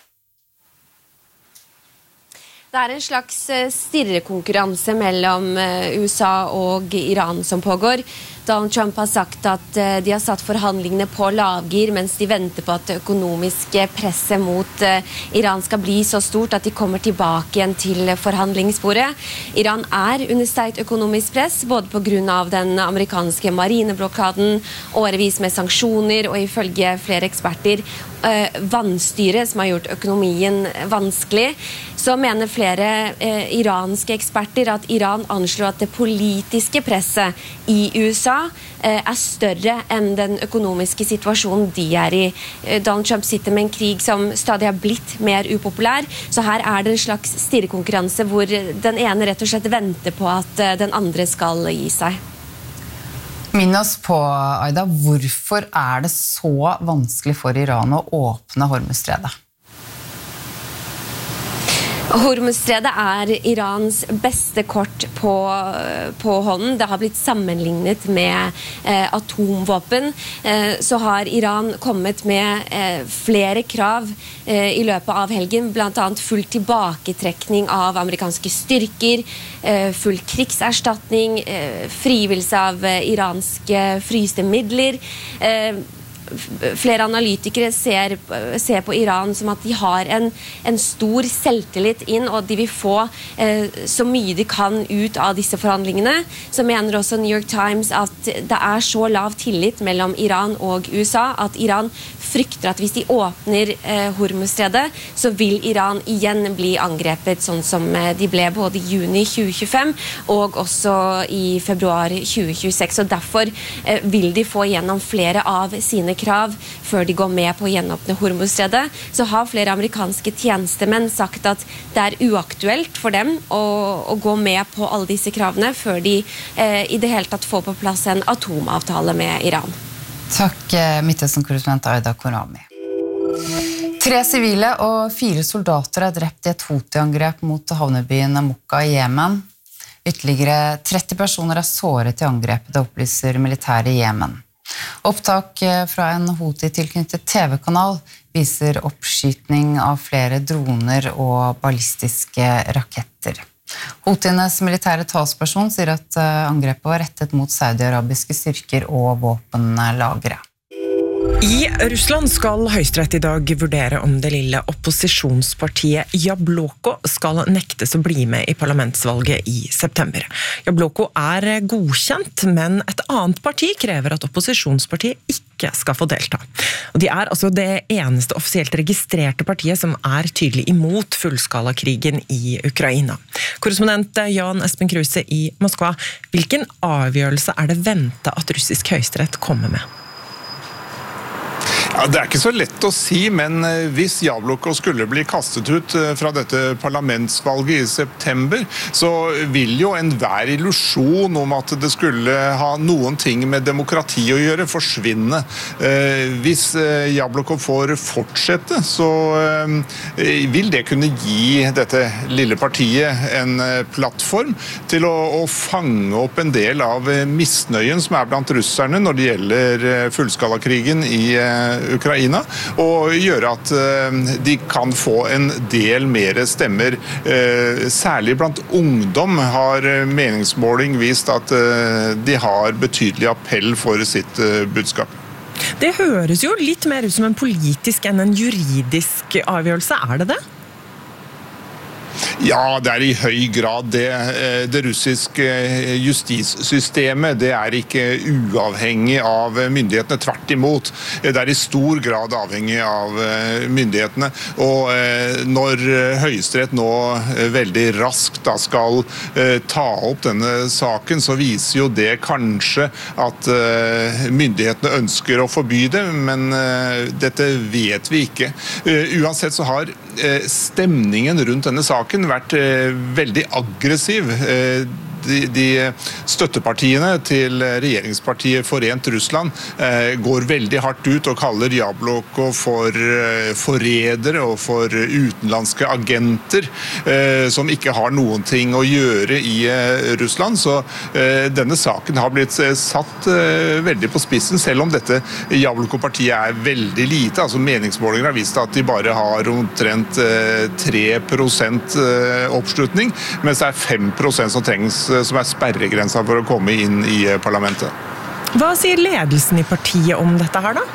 Det er en slags stirrekonkurranse mellom U S A og Iran som pågår. Donald Trump har sagt at de har satt forhandlingene på lavgir mens de venter på at det økonomiske presset mot Iran skal bli så stort at de kommer tilbake igjen til forhandlingsbordet. Iran er under sterkt økonomisk press, både på grunn av den amerikanske marineblokaden, årevis med sanksjoner og ifølge flere eksperter vannstyret som har gjort økonomien vanskelig. Så mener flere eh, iranske eksperter at Iran anslår at det politiske presset i U S A eh, er større enn den økonomiske situasjonen de er i. Eh, Donald Trump sitter med en krig som stadig har blitt mer upopulær, så her er det en slags stirrekonkurranse hvor den ene rett og slett venter på at eh, den andre skal gi seg. Minn oss på, Aida, hvorfor er det så vanskelig for Iran å åpne Hormuzstredet? Hormuzstredet er Irans beste kort på, på hånden. Det har blitt sammenlignet med eh, atomvåpen. Eh, så har Iran kommet med eh, flere krav eh, i løpet av helgen, blant annet full tilbaketrekning av amerikanske styrker, eh, full krigserstatning, eh, frigivelse av eh, iranske fryste midler. Eh, Flere analytikere ser, ser på Iran som at de har en, en stor selvtillit inn, og de vil få eh, så mye de kan ut av disse forhandlingene. Så mener også New York Times at det er så lav tillit mellom Iran og U S A at Iran frykter at hvis de åpner eh, Hormuzstredet, så vil Iran igjen bli angrepet, sånn som de ble både i juni tjue tjuefem og også i februar tjue tjueseks. Og derfor eh, vil de få gjennom flere av sine krav før de går med på å gjenåpne Hormuzstredet. Så har flere amerikanske tjenestemenn sagt at det er uaktuelt for dem å, å gå med på alle disse kravene før de eh, i det hele tatt får på plass en atomavtale med Iran. Takk, Midtøsten-korrespondent Aida Korami. Tre sivile og fire soldater er drept i et Houthi-angrep mot havnebyen Mokka i Jemen. Ytterligere tretti personer er såret i angrepet, det opplyser militæret i Jemen. Opptak fra en Houthi-tilknyttet T V-kanal viser oppskytning av flere droner og ballistiske raketter. Houthienes militære talsperson sier at angrepet var rettet mot saudi-arabiske styrker og våpenlagre. I Russland skal Høyesterett i dag vurdere om det lille opposisjonspartiet Jabloko skal nektes å bli med i parlamentsvalget i september. Jabloko er godkjent, men et annet parti krever at opposisjonspartiet ikke skal få delta. Og de er altså det eneste offisielt registrerte partiet som er tydelig imot fullskalakrigen i Ukraina. Korrespondent Jan Espen Kruse i Moskva, hvilken avgjørelse er det ventet at russisk høyesterett kommer med? Ja, det er ikke så lett å si, men hvis Jabloko skulle bli kastet ut fra dette parlamentsvalget i september, så vil jo enhver illusjon om at det skulle ha noen ting med demokrati å gjøre forsvinne. Hvis Jabloko får fortsette, så vil det kunne gi dette lille partiet en plattform til å, å fange opp en del av misnøyen som er blant russerne når det gjelder fullskalakrigen i Ukraina, og gjøre at de kan få en del mer stemmer. Særlig blant ungdom har meningsmåling vist at de har betydelig appell for sitt budskap. Det høres jo litt mer ut som en politisk enn en juridisk avgjørelse, er det det? Ja, det er i høy grad det. Det russiske justissystemet, det er ikke uavhengig av myndighetene, tvert imot. Det er i stor grad avhengig av myndighetene. Og når Høyesterett nå veldig raskt da skal ta opp denne saken, så viser jo det kanskje at myndighetene ønsker å forby det, men dette vet vi ikke. Uansett så har stemningen rundt denne saken vært veldig aggressiv. De, de støttepartiene til regjeringspartiet Forent Russland eh, går veldig hardt ut og kaller Jabloko for eh, forrædere og for utenlandske agenter eh, som ikke har noen ting å gjøre i eh, Russland. Så eh, denne saken har blitt eh, satt eh, veldig på spissen, selv om dette Jabloko-partiet er veldig lite. Altså meningsmålinger har vist at de bare har omtrent eh, tre prosent eh, oppslutning, mens det er fem prosent som trengs som er sperregrensa for å komme inn i parlamentet. Hva sier ledelsen i partiet om dette her da?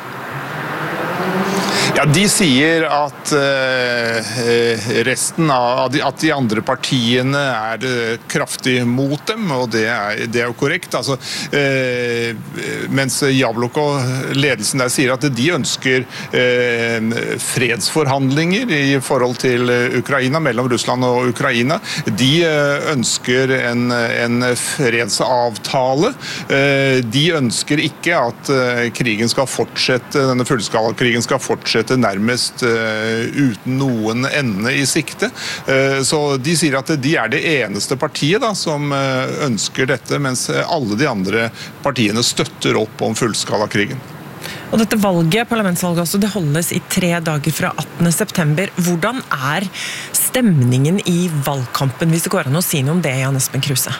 Ja, de sier at uh, resten av de, at de andre partiene er uh, kraftig mot dem, og det er, det er jo korrekt. Altså, uh, mens Jabloko, ledelsen der, sier at de ønsker uh, fredsforhandlinger i forhold til Ukraina, mellom Russland og Ukraina. De uh, ønsker en, en fredsavtale. Uh, de ønsker ikke at uh, krigen skal fortsette, denne fullskalakrigen skal fortsette nærmest uh, uten noen ende i sikte. Uh, så de sier at de er det eneste partiet da, som uh, ønsker dette, mens alle de andre partiene støtter opp om fullskalakrigen. Og dette valget, parlamentsvalget også, det holdes i tre dager fra attende september. Hvordan er stemningen i valgkampen, hvis det går an å si noe om det, Jan Espen Kruse?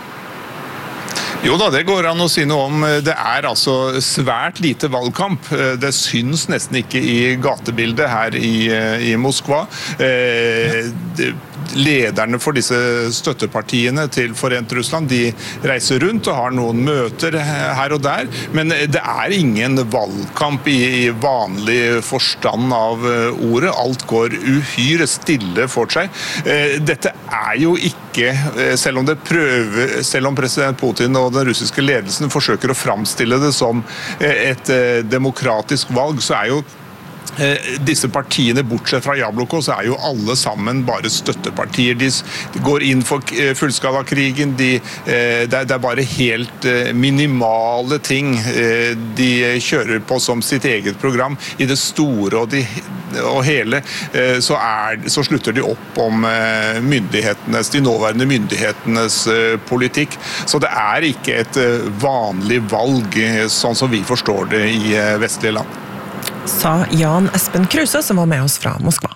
Jo da, det går an å si noe om. Det er altså svært lite valgkamp. Det syns nesten ikke i gatebildet her i, i Moskva. Eh, det, lederne for disse støttepartiene til Forent Russland, de reiser rundt og har noen møter her og der, men det er ingen valgkamp i vanlig forstand av ordet. Alt går uhyre stille for seg. Dette er jo ikke, selv om det prøver, selv om president Putin og den russiske ledelsen forsøker å framstille det som et demokratisk valg, så er jo disse partiene, bortsett fra Jabloko, så er jo alle sammen bare støttepartier. De går inn for fullskalakrigen, de, det er bare helt minimale ting de kjører på som sitt eget program. I det store og, de, og hele så, er, så slutter de opp om myndighetenes, de nåværende myndighetenes politikk. Så det er ikke et vanlig valg, sånn som vi forstår det i vestlige land. sa Jan Espen Kruse, som var med oss fra Moskva.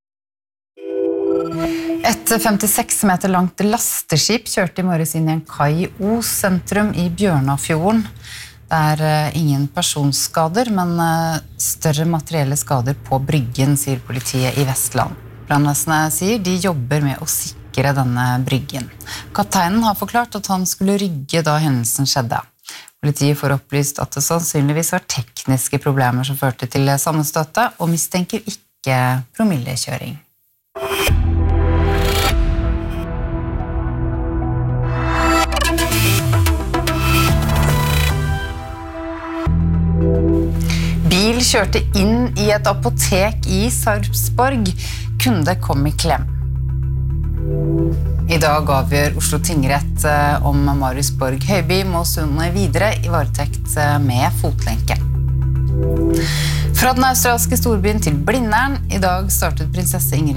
Et femtiseks meter langt lasteskip kjørte i morges inn i en kai i Os sentrum i Bjørnafjorden. Det er ingen personskader, men større materielle skader på bryggen, sier politiet i Vestland. Brannvesenet sier de jobber med å sikre denne bryggen. Kapteinen har forklart at han skulle rygge da hendelsen skjedde. Politiet får opplyst at det sannsynligvis var tekniske problemer som førte til sammenstøtet, og mistenker ikke promillekjøring. Bil kjørte inn i et apotek i Sarpsborg. Kunde kom i klem. I dag avgjør Oslo tingrett om Marius Borg Høiby må sone videre i varetekt med fotlenke. Fra den australske storbyen til Blindern. I dag startet prinsesse Ingrid